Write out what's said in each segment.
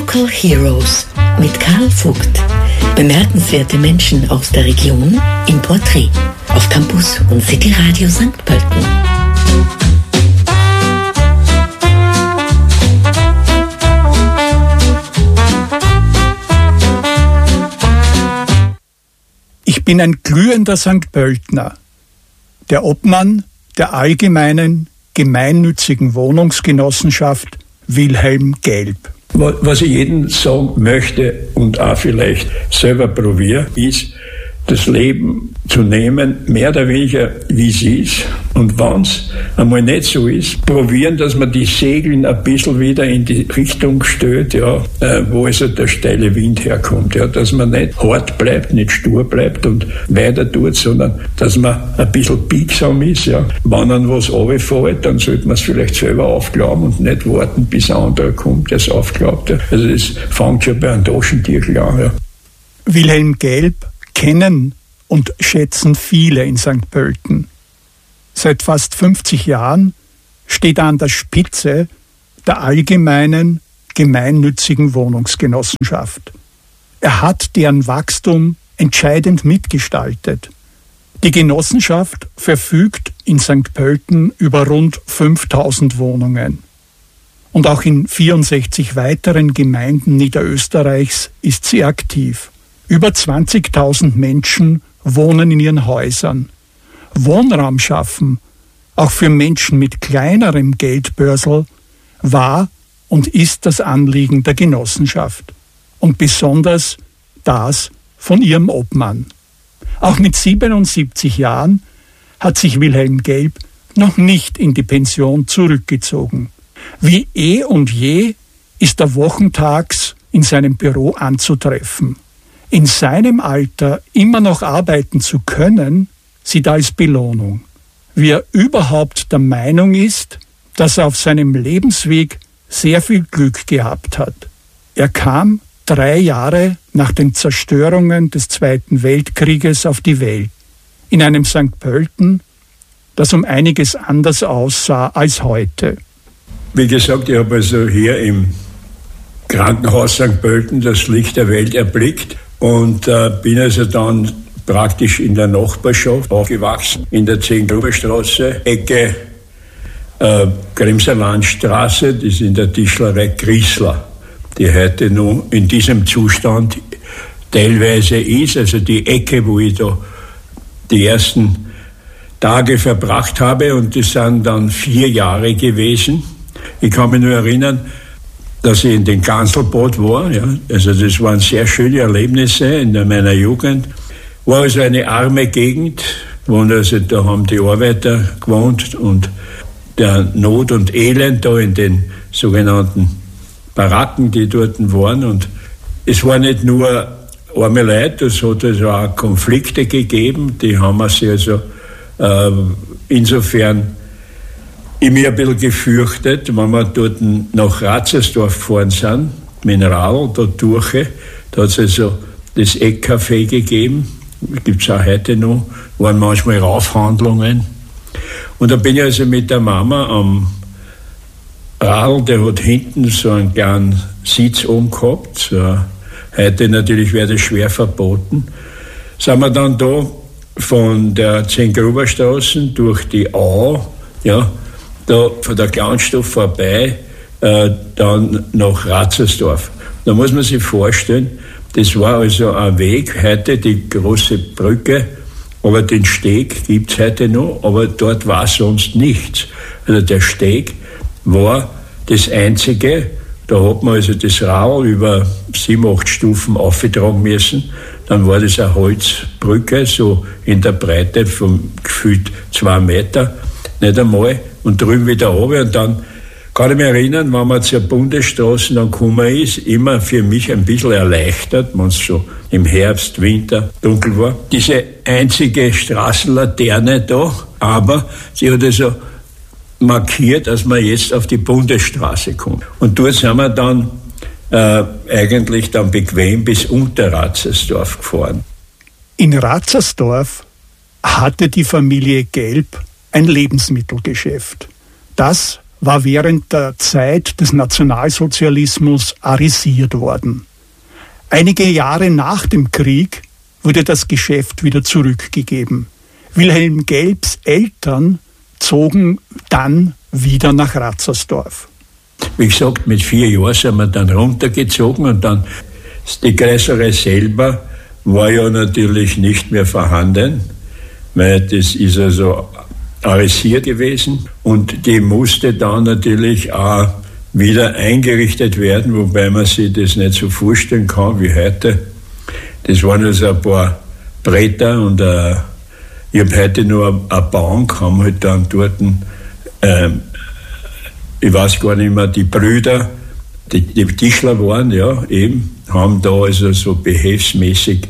Local Heroes mit Karl Vogt. Bemerkenswerte Menschen aus der Region im Porträt auf Campus und City Radio St. Pölten. Ich bin ein glühender St. Pöltner, der Obmann der allgemeinen gemeinnützigen Wohnungsgenossenschaft Wilhelm Gelb. Was ich jedem sagen möchte und auch vielleicht selber probiere, ist, das Leben zu nehmen, mehr oder weniger wie es ist. Und wenn es einmal nicht so ist, probieren, dass man die Segeln ein bisschen wieder in die Richtung stellt, ja, wo also der steile Wind herkommt. Ja, dass man nicht hart bleibt, nicht stur bleibt und weiter tut, sondern dass man ein bisschen biegsam ist. Ja. Wenn dann was runterfällt, dann sollte man es vielleicht selber aufglauben und nicht warten, bis ein anderer kommt, der es aufglaubt. Ja. Also das fängt schon bei einem Taschentüchel an. Ja. Wilhelm Gelb kennen und schätzen viele in St. Pölten. Seit fast 50 Jahren steht er an der Spitze der allgemeinen gemeinnützigen Wohnungsgenossenschaft. Er hat deren Wachstum entscheidend mitgestaltet. Die Genossenschaft verfügt in St. Pölten über rund 5000 Wohnungen. Und auch in 64 weiteren Gemeinden Niederösterreichs ist sie aktiv. Über 20.000 Menschen wohnen in ihren Häusern. Wohnraum schaffen, auch für Menschen mit kleinerem Geldbörsel, war und ist das Anliegen der Genossenschaft. Und besonders das von ihrem Obmann. Auch mit 77 Jahren hat sich Wilhelm Gelb noch nicht in die Pension zurückgezogen. Wie eh und je ist er wochentags in seinem Büro anzutreffen. In seinem Alter immer noch arbeiten zu können, sieht er als Belohnung. Wie er überhaupt der Meinung ist, dass er auf seinem Lebensweg sehr viel Glück gehabt hat. Er kam 3 Jahre nach den Zerstörungen des Zweiten Weltkrieges auf die Welt. In einem St. Pölten, das um einiges anders aussah als heute. Wie gesagt, ich habe also hier im Krankenhaus St. Pölten das Licht der Welt erblickt. Und bin also dann praktisch in der Nachbarschaft aufgewachsen, in der 10-Gruber-Straße, Ecke Grimser-Landstraße, das ist in der Tischlerei Griesler, die heute noch in diesem Zustand teilweise ist, also die Ecke, wo ich da die ersten Tage verbracht habe, und das sind dann 4 Jahre gewesen. Ich kann mich nur erinnern, dass ich in den Kanzelbad war. Ja. Also das waren sehr schöne Erlebnisse in meiner Jugend. War also eine arme Gegend, also da haben die Arbeiter gewohnt und der Not und Elend da in den sogenannten Baracken, die dort waren. Und es war nicht nur arme Leute, es hat also auch Konflikte gegeben, die haben sich also insofern ich mich ein bisschen gefürchtet, wenn wir dort nach Ratzersdorf gefahren sind, Mineral, da durch, da hat es also das Eckcafé gegeben, gibt es auch heute noch, waren manchmal Raufhandlungen. Und da bin ich also mit der Mama am Radl, der hat hinten so einen kleinen Sitz oben gehabt, so, heute natürlich wäre das schwer verboten, sind wir dann da von der 10-Gruber-Straße durch die Au, ja, da von der Clownstoff vorbei, dann nach Ratzersdorf. Da muss man sich vorstellen, das war also ein Weg, heute die große Brücke, aber den Steg gibt es heute noch, aber dort war sonst nichts. Also der Steg war das Einzige, da hat man also das Radl über 7-8 Stufen aufgetragen müssen, dann war das eine Holzbrücke, so in der Breite von gefühlt 2 Meter, nicht einmal, und drüben wieder runter. Und dann kann ich mich erinnern, wenn man zur Bundesstraße dann gekommen ist, immer für mich ein bisschen erleichtert, wenn es so im Herbst, Winter dunkel war. Diese einzige Straßenlaterne da, aber sie hat also markiert, dass man jetzt auf die Bundesstraße kommt. Und dort sind wir dann eigentlich dann bequem bis unter Ratzersdorf gefahren. In Ratzersdorf hatte die Familie Gelb ein Lebensmittelgeschäft. Das war während der Zeit des Nationalsozialismus arisiert worden. Einige Jahre nach dem Krieg wurde das Geschäft wieder zurückgegeben. Wilhelm Gelbs Eltern zogen dann wieder nach Ratzersdorf. Wie gesagt, mit 4 Jahren sind wir dann runtergezogen und dann die Gräserei selber war ja natürlich nicht mehr vorhanden, weil das ist also arisiert gewesen und die musste dann natürlich auch wieder eingerichtet werden, wobei man sich das nicht so vorstellen kann wie heute. Das waren also ein paar Bretter und ich habe heute nur eine Bank, haben halt dann dort, ich weiß gar nicht mehr, die Brüder, die Tischler waren, ja, eben, haben da also so behelfsmäßig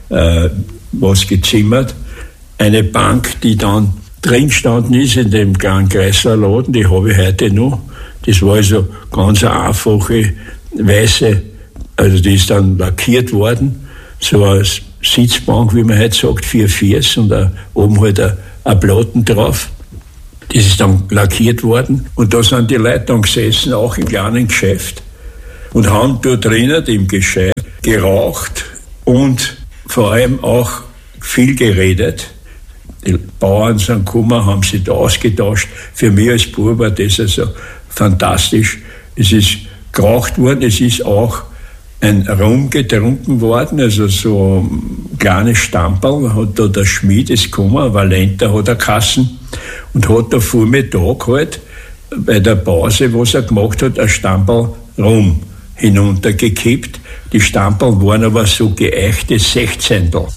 was gezimmert. Eine Bank, die dann drin gestanden ist in dem kleinen Kreislerladen, die habe ich heute noch. Das war also ganz eine einfache, weiße, also die ist dann lackiert worden, so als Sitzbank, wie man heute sagt, 4 Fiers und oben halt ein Platten drauf. Das ist dann lackiert worden und da sind die Leute dann gesessen, auch im kleinen Geschäft und haben dort drinnen im Geschäft geraucht und vor allem auch viel geredet. Die Bauern sind gekommen, haben sich da ausgetauscht. Für mich als Bub war das also fantastisch. Es ist geraucht worden, es ist auch ein Rum getrunken worden, also so ein kleines Stamperl, hat da der Schmied ist gekommen, Valenta hat er Kassen und hat da Vormittag halt bei der Pause, was er gemacht hat, ein Stamperl Rum hinuntergekippt. Die Stamperl waren aber so geeichte 16.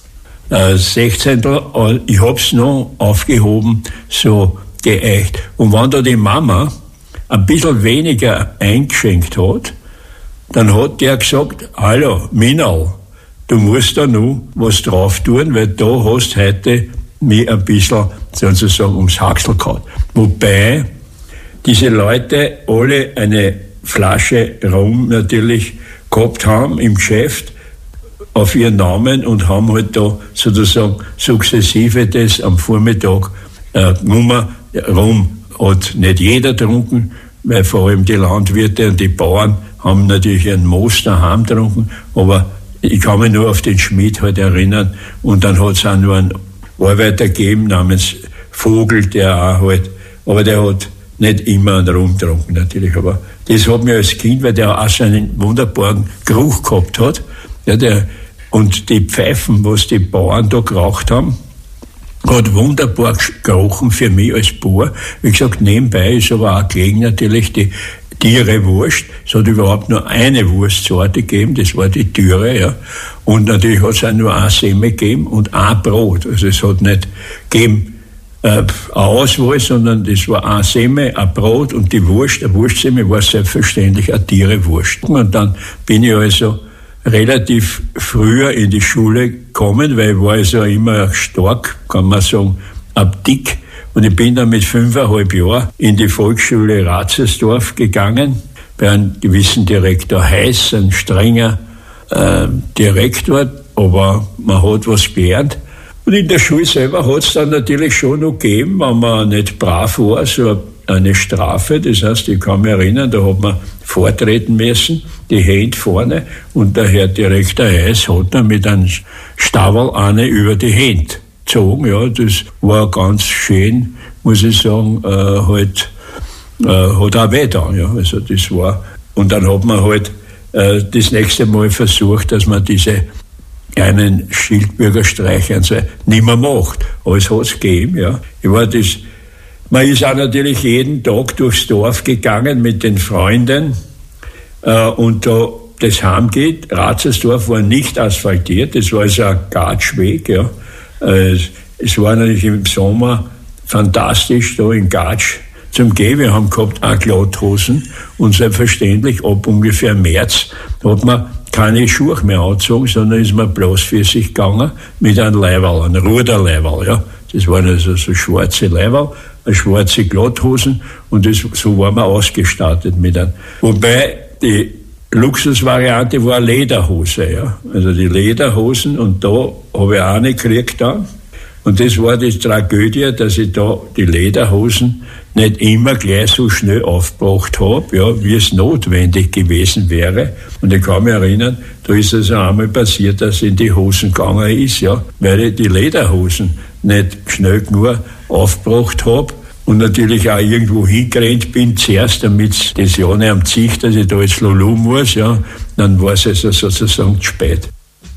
16. Ich hab's noch aufgehoben, so geeicht. Und wenn da die Mama ein bisschen weniger eingeschenkt hat, dann hat der gesagt, hallo, Minal, du musst da noch was drauf tun, weil da hast heute mich ein bisschen sozusagen ums Haxel gehauen. Wobei diese Leute alle eine Flasche Rum natürlich gehabt haben im Geschäft auf ihren Namen und haben halt da sozusagen sukzessive das am Vormittag genommen. Rum hat nicht jeder getrunken, weil vor allem die Landwirte und die Bauern haben natürlich einen Moos daheim getrunken, aber ich kann mich nur auf den Schmied halt erinnern und dann hat es auch nur einen Arbeiter gegeben namens Vogel, der auch halt, aber der hat nicht immer einen Rum getrunken natürlich, aber das hat mir als Kind, weil der auch so einen wunderbaren Geruch gehabt hat, ja, und die Pfeifen, was die Bauern da geraucht haben, hat wunderbar gerochen für mich als Bauer. Wie gesagt, nebenbei ist aber auch gelegen natürlich die Tiere-Wurst. Es hat überhaupt nur eine Wurstsorte gegeben, das war die Türe, ja. Und natürlich hat es auch nur eine Semmel gegeben und ein Brot. Also es hat nicht gegeben eine Auswahl, sondern das war ein Semmel, ein Brot und die Wurst. Eine Wurstsemmel war selbstverständlich eine Tiere-Wurst. Und dann bin ich also relativ früher in die Schule gekommen, weil ich war also immer stark, kann man sagen, dick. Und ich bin dann mit 5,5 Jahren in die Volksschule Ratzersdorf gegangen, bei einem gewissen Direktor Heiß, ein strenger Direktor, aber man hat was gelernt. Und in der Schule selber hat es dann natürlich schon noch gegeben, wenn man nicht brav war, so eine Strafe. Das heißt, ich kann mich erinnern, da hat man vortreten müssen, die Hände vorne, und der Herr Direktor Heiß hat dann mit einem Stavel eine über die Hände gezogen. Ja, das war ganz schön, muss ich sagen, hat auch weh getan. Ja, also das war, und dann hat man halt das nächste Mal versucht, dass man diese kleinen Schildbürgerstreiche und so nicht mehr macht. Aber es hat es gegeben, ja. Man ist auch natürlich jeden Tag durchs Dorf gegangen mit den Freunden und da das Heimgeht, Ratzersdorf war nicht asphaltiert, das war also ein Gatschweg, ja. Es war natürlich im Sommer fantastisch, da in Gatsch zum Gehen. Wir haben gehabt auch Glatthosen und selbstverständlich ab ungefähr März hat man keine Schuhe mehr angezogen, sondern ist man bloß für sich gegangen mit einem Leiberl, einem Ruderleiberl, ja. Das waren also so schwarze Leiberl, schwarze Glatthosen und so waren wir ausgestattet mit einem. Wobei die Luxusvariante war Lederhose, ja. Also die Lederhosen, und da habe ich eine gekriegt dann. Und das war die Tragödie, dass ich da die Lederhosen nicht immer gleich so schnell aufgebracht habe, ja, wie es notwendig gewesen wäre. Und ich kann mich erinnern, da ist es einmal passiert, dass in die Hosen gegangen ist, ja, weil ich die Lederhosen nicht schnell genug aufgebracht habe. Und natürlich auch irgendwo hingerannt bin zuerst, damit das ja nicht am Zicht, dass ich da jetzt lulu muss, ja, dann war es also sozusagen zu spät.